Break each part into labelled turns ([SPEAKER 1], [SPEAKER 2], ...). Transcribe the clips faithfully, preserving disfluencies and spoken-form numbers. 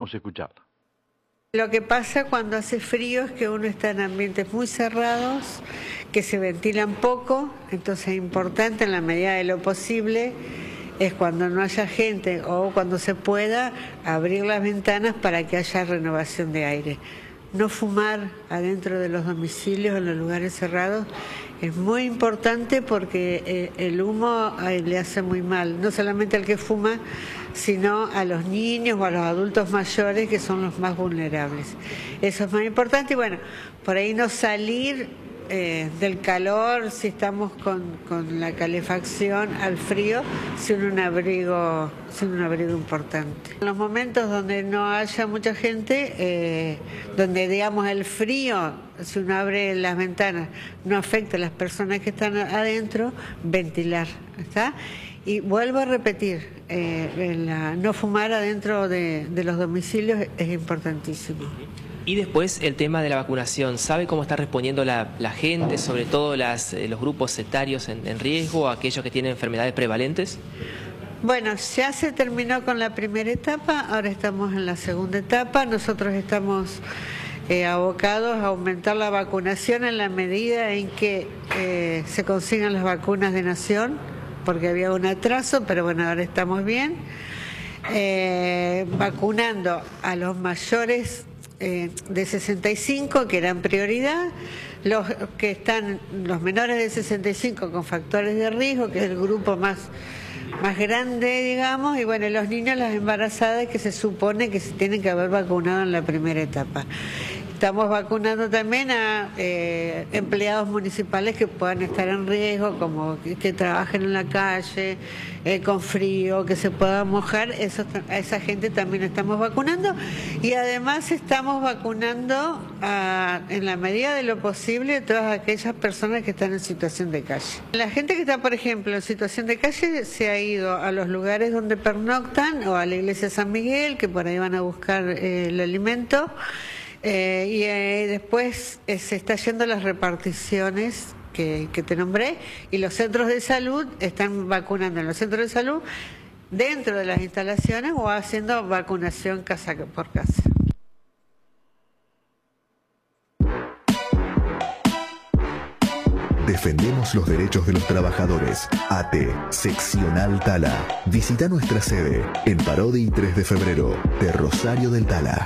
[SPEAKER 1] Vamos a escucharla.
[SPEAKER 2] Lo que pasa cuando hace frío es que uno está en ambientes muy cerrados, que se ventilan poco, entonces es importante en la medida de lo posible, es cuando no haya gente o cuando se pueda, abrir las ventanas para que haya renovación de aire. No fumar adentro de los domicilios, en los lugares cerrados, es muy importante porque el humo le hace muy mal, no solamente al que fuma, sino a los niños o a los adultos mayores, que son los más vulnerables. Eso es muy importante y bueno, por ahí no salir eh, del calor, si estamos con, con la calefacción, al frío, sin un abrigo, sin un abrigo importante. En los momentos donde no haya mucha gente, eh, donde digamos el frío, si uno abre las ventanas, no afecta a las personas que están adentro, ventilar, ¿está? Y vuelvo a repetir, eh, la, no fumar adentro de, de los domicilios es importantísimo.
[SPEAKER 3] Y después el tema de la vacunación. ¿Sabe cómo está respondiendo la, la gente, sobre todo las, eh, los grupos etarios en, en riesgo, aquellos que tienen enfermedades prevalentes?
[SPEAKER 2] Bueno, ya se terminó con la primera etapa, ahora estamos en la segunda etapa. Nosotros estamos eh, abocados a aumentar la vacunación en la medida en que eh, se consigan las vacunas de Nación, porque había un atraso, pero bueno, ahora estamos bien. Eh, vacunando a los mayores eh, de sesenta y cinco, que eran prioridad, los que están, los menores de sesenta y cinco con factores de riesgo, que es el grupo más, más grande, digamos, y bueno, los niños, las embarazadas, que se supone que se tienen que haber vacunado en la primera etapa. Estamos vacunando también a eh, empleados municipales que puedan estar en riesgo, como que, que trabajen en la calle, eh, con frío, que se puedan mojar. Eso, a esa gente también estamos vacunando. Y además estamos vacunando a, en la medida de lo posible, a todas aquellas personas que están en situación de calle. La gente que está, por ejemplo, en situación de calle se ha ido a los lugares donde pernoctan o a la iglesia San Miguel, que por ahí van a buscar eh, el alimento. Eh, y eh, después eh, se está yendo las reparticiones que, que te nombré, y los centros de salud están vacunando en los centros de salud dentro de las instalaciones o haciendo vacunación casa por casa.
[SPEAKER 4] Defendemos los derechos de los trabajadores. A T, Seccional Tala. Visita nuestra sede en Parodi y tres de febrero, de Rosario del Tala.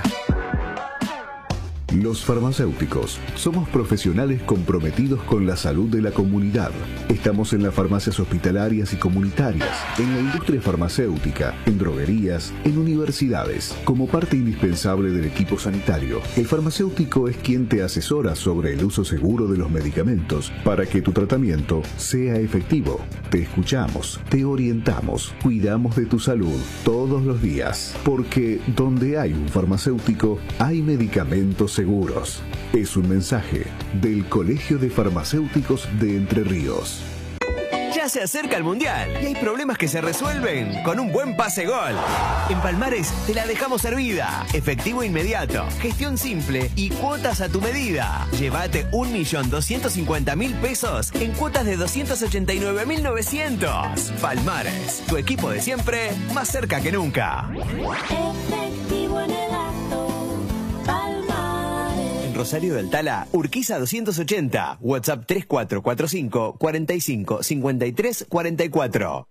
[SPEAKER 4] Los farmacéuticos somos profesionales comprometidos con la salud de la comunidad. Estamos en las farmacias hospitalarias y comunitarias, en la industria farmacéutica, en droguerías, en universidades. Como parte indispensable del equipo sanitario, el farmacéutico es quien te asesora sobre el uso seguro de los medicamentos para que tu tratamiento sea efectivo. Te escuchamos, te orientamos, cuidamos de tu salud todos los días, porque donde hay un farmacéutico, hay medicamentos seguros. Seguros. Es un mensaje del Colegio de Farmacéuticos de Entre Ríos.
[SPEAKER 5] Ya se acerca el Mundial y hay problemas que se resuelven con un buen pase gol. En Palmares te la dejamos servida. Efectivo inmediato, gestión simple y cuotas a tu medida. Llévate un millón doscientos cincuenta mil pesos en cuotas de doscientos ochenta y nueve mil novecientos. Palmares, tu equipo de siempre, más cerca que nunca.
[SPEAKER 6] Efectivo en el acto, Palmares.
[SPEAKER 5] Rosario del Tala, Urquiza doscientos ochenta, WhatsApp tres cuatro cuatro cinco, cuatro cinco, cinco tres cuatro cuatro.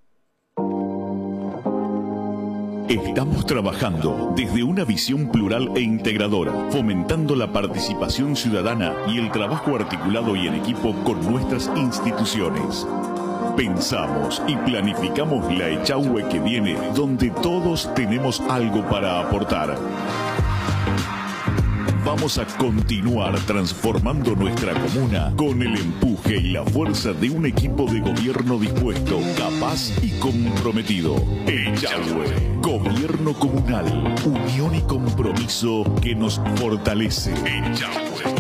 [SPEAKER 7] Estamos trabajando desde una visión plural e integradora, fomentando la participación ciudadana y el trabajo articulado y en equipo con nuestras instituciones. Pensamos y planificamos la Echagüe que viene, donde todos tenemos algo para aportar. Vamos a continuar transformando nuestra comuna con el empuje y la fuerza de un equipo de gobierno dispuesto, capaz y comprometido. Echagüe, gobierno comunal, unión y compromiso que nos fortalece. Echagüe.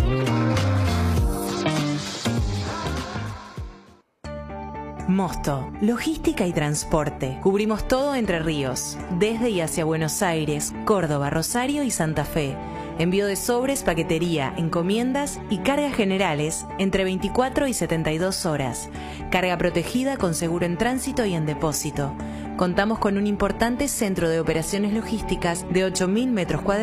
[SPEAKER 8] Mosto, logística y transporte. Cubrimos todo Entre Ríos, desde y hacia Buenos Aires, Córdoba, Rosario y Santa Fe. Envío de sobres, paquetería, encomiendas y cargas generales entre veinticuatro y setenta y dos horas. Carga protegida con seguro en tránsito y en depósito. Contamos con un importante centro de operaciones logísticas de ocho mil metros cuadrados